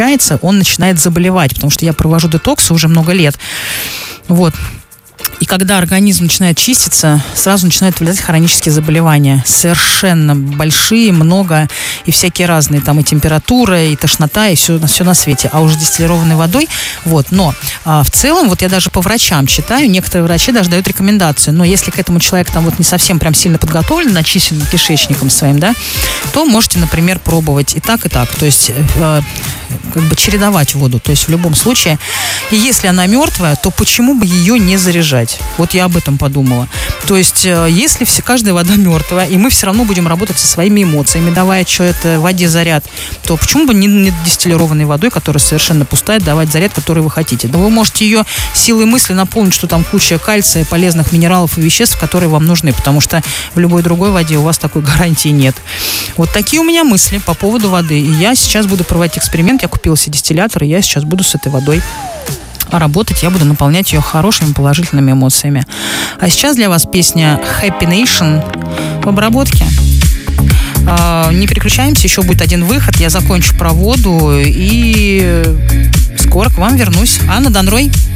он начинает заболевать, потому что я провожу детоксы уже много лет. Вот. И когда организм начинает чиститься, сразу начинают вылезать хронические заболевания. Совершенно большие, много, и всякие разные. Там и температура, и тошнота, и все на свете. А уже дистиллированной водой. Вот. Но в целом, вот я даже по врачам читаю, некоторые врачи даже дают рекомендацию. Но если к этому человек там вот не совсем прям сильно подготовлен, начищенным кишечником своим, да, то можете, например, пробовать и так, и так. То есть как бы чередовать воду. То есть в любом случае. И если она мертвая, то почему бы ее не заряжать? Вот я об этом подумала. То есть, если каждая вода мертвая, и мы все равно будем работать со своими эмоциями, давая что-то воде заряд, то почему бы не дистиллированной водой, которая совершенно пустая, давать заряд, который вы хотите? Но вы можете ее силой мысли наполнить, что там куча кальция, полезных минералов и веществ, которые вам нужны, потому что в любой другой воде у вас такой гарантии нет. Вот такие у меня мысли по поводу воды. И я сейчас буду проводить эксперимент. Я купила себе дистиллятор, и я сейчас буду с этой водой работать, я буду наполнять ее хорошими положительными эмоциями. А сейчас для вас песня Happy Nation в обработке. Не переключаемся, еще будет один выход, я закончу про воду и скоро к вам вернусь. Анна Донрой.